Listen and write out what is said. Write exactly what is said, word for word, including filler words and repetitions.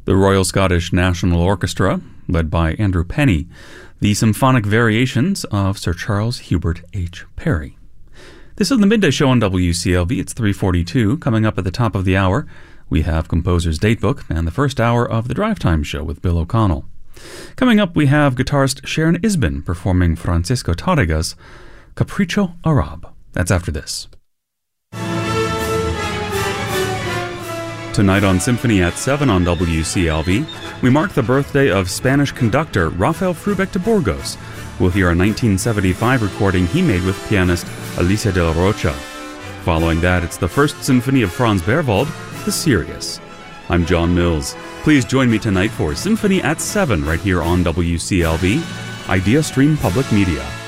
the Royal Scottish National Orchestra, led by Andrew Penny, the symphonic variations of Sir Charles Hubert H. Parry. This is the Midday Show on W C L V. It's three forty-two. Coming up at the top of the hour, we have Composer's Datebook and the first hour of the Drive Time Show with Bill O'Connell. Coming up, we have guitarist Sharon Isbin performing Francisco Tarrega's Capricho Arab. That's after this. Tonight on Symphony at seven on W C L V, we mark the birthday of Spanish conductor Rafael Frubeck de Burgos. We'll hear a nineteen seventy-five recording he made with pianist Alicia de la Rocha. Following that, it's the First Symphony of Franz Berwald, The Serious. I'm John Mills. Please join me tonight for Symphony at seven right here on W C L V, Idea Stream Public Media.